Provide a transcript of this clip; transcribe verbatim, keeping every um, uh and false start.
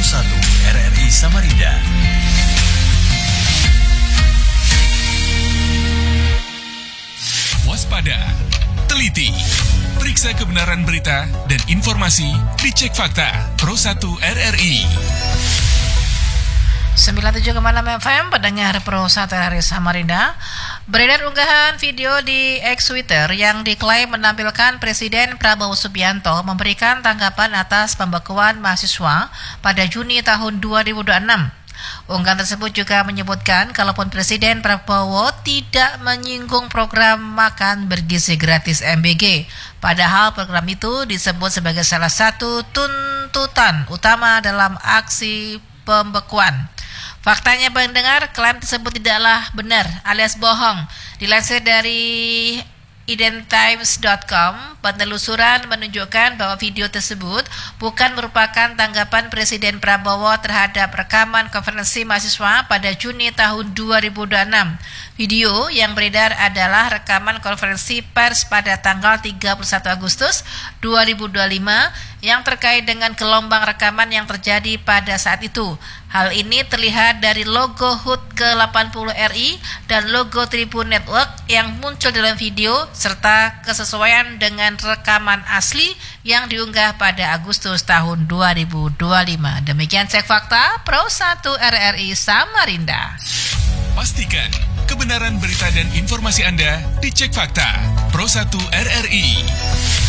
satu R R I Samarinda. Waspada, teliti, periksa kebenaran berita dan informasi, dicek fakta. Pro satu R R I. sembilan puluh tujuh koma enam F M, pendengar Pro satu R R I Samarinda. Beredar unggahan video di X Twitter yang diklaim menampilkan Presiden Prabowo Subianto memberikan tanggapan atas pembekuan mahasiswa pada Juni tahun dua ribu dua puluh enam. Unggahan tersebut juga menyebutkan kalaupun Presiden Prabowo tidak menyinggung program makan bergizi gratis M B G, padahal program itu disebut sebagai salah satu tuntutan utama dalam aksi pembekuan. Faktanya pendengar, klaim tersebut tidaklah benar alias bohong. Dilansir dari identimes dot com, penelusuran menunjukkan bahwa video tersebut bukan merupakan tanggapan Presiden Prabowo terhadap rekaman konferensi mahasiswa pada Juni tahun dua ribu dua puluh enam. Video yang beredar adalah rekaman konferensi pers pada tanggal tiga puluh satu Agustus dua ribu dua puluh lima yang terkait dengan gelombang rekaman yang terjadi pada saat itu. Hal ini terlihat dari logo H U T ke delapan puluh R I dan logo Tribun Network yang muncul dalam video serta kesesuaian dengan rekaman asli yang diunggah pada Agustus tahun dua ribu dua puluh lima. Demikian cek fakta Pro satu R R I Samarinda. Pastikan kebenaran berita dan informasi Anda dicek fakta. Pro satu R R I.